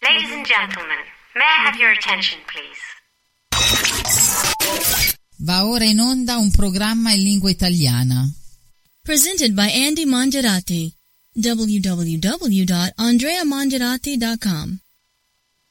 Ladies and gentlemen, may I have your attention, please? Va ora in onda un programma in lingua italiana. Presented by Andy Mangiarati. www.andreamangiarati.com